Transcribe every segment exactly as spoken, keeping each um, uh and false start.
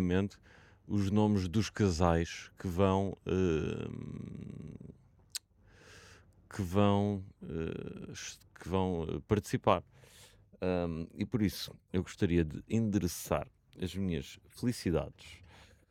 rapidamente os nomes dos casais que vão, eh, que vão, eh, es- que vão eh, participar. Ahm, e por isso eu gostaria de endereçar as minhas felicidades,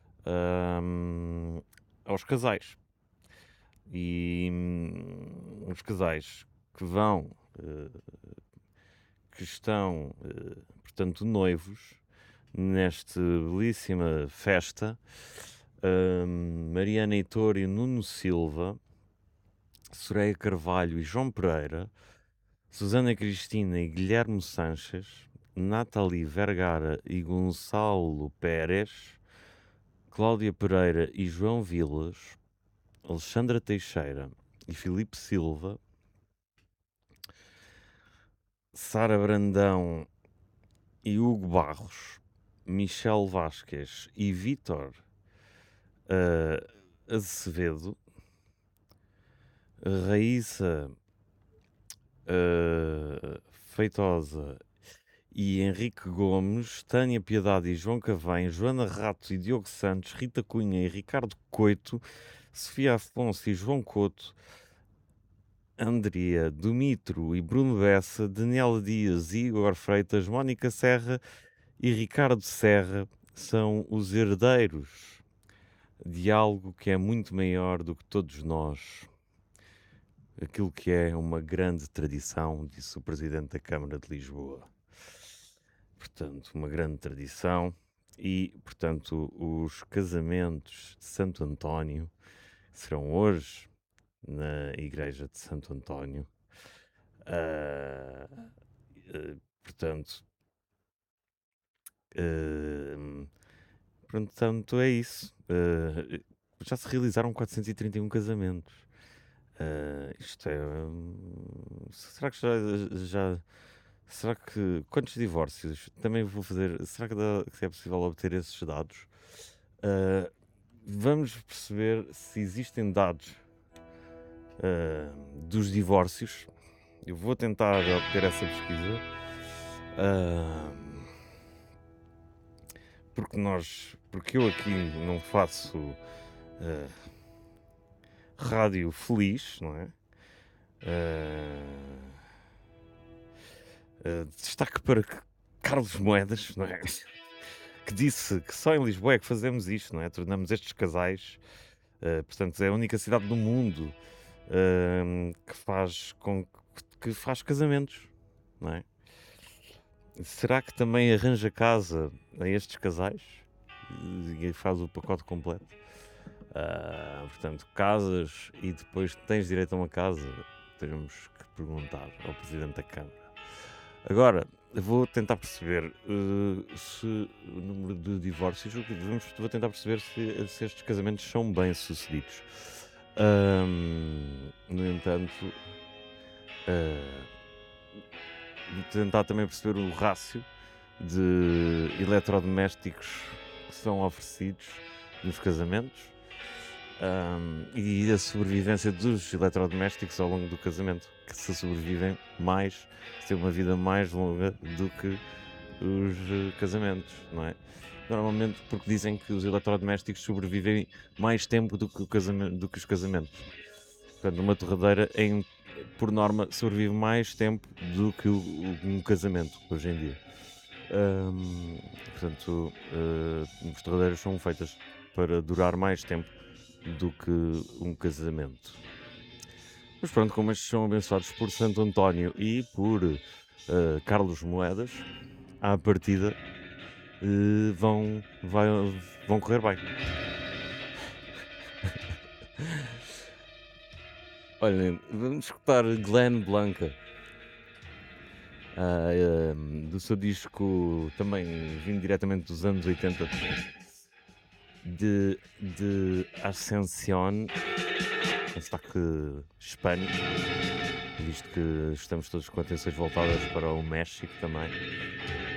ahm, aos casais. E hum, os casais que vão, eh, que estão, eh, portanto, noivos nesta belíssima festa, ahm, Mariana Heitor e Nuno Silva, Soraya Carvalho e João Pereira, Susana Cristina e Guilherme Sanches, Nathalie Vergara e Gonçalo Pérez, Cláudia Pereira e João Vilas, Alexandra Teixeira e Filipe Silva, Sara Brandão e Hugo Barros, Michel Vasquez e Vítor eh, Azevedo, Raíssa eh, Feitosa e Henrique Gomes, Tânia Piedade e João Cavém, Joana Rato e Diogo Santos, Rita Cunha e Ricardo Coito, Sofia Afonso e João Couto, Andrea Dumitro e Bruno Bessa, Daniela Dias e Igor Freitas, Mónica Serra e Ricardo Serra são os herdeiros de algo que é muito maior do que todos nós. Aquilo que é uma grande tradição, disse o Presidente da Câmara de Lisboa. Portanto, uma grande tradição. E, portanto, os casamentos de Santo António serão hoje na Igreja de Santo António. Ah, eh, portanto, eh, portanto, é isso. Eh, já se realizaram quatrocentos e trinta e um casamentos. Ah, isto é. hum, será que já, já- Será que. Quantos divórcios? Também vou fazer. Será que, dá- que é possível obter esses dados? Ah, vamos perceber se existem dados ah, dos divórcios. Eu vou tentar obter essa pesquisa. Ah, porque nós. Porque eu aqui não faço ah, rádio feliz, não é? Ah, ah, destaque para que Carlos Moedas, não é? Que disse que só em Lisboa é que fazemos isto, não é? Tornamos estes casais, ah, portanto, é a única cidade do mundo ah, que faz com que faz casamentos, não é? Será que também arranja casa a estes casais e faz o pacote completo? Ah, portanto, casas e depois tens direito a uma casa? Temos que perguntar ao Presidente da Câmara. Agora, vou tentar perceber eh, se o número de divórcios, o que vamos, vou tentar perceber se, se estes casamentos são bem-sucedidos. Ahm, no entanto, eh, vou tentar também perceber o rácio de eletrodomésticos que são oferecidos nos casamentos. Ahm, e a sobrevivência dos eletrodomésticos ao longo do casamento, que se sobrevivem mais, se têm uma vida mais longa do que os eh, casamentos, não é? Normalmente porque dizem que os eletrodomésticos sobrevivem mais tempo do que, o casamento, do que os casamentos. Portanto, uma torradeira, em, por norma, sobrevive mais tempo do que o- o- um casamento, hoje em dia. Ahm, portanto, uh, as torradeiras são feitas para durar mais tempo do que um casamento. Mas pronto, como estes são abençoados por Santo António e por eh, Carlos Moedas, à partida eh, vão, vai- vão correr bem. Olhem, vamos escutar Glenn Blanca, ah, eh, do seu disco também vindo diretamente dos anos oitenta, de, de Ascensión, com sotaque hispânico, visto que estamos todos com atenções voltadas para o México também.